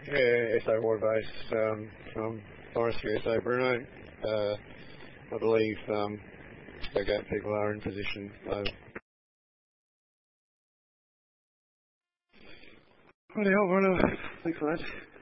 Yeah, SA Water Base from Forestry SA Bruno. I believe the people are in position. Thanks for that.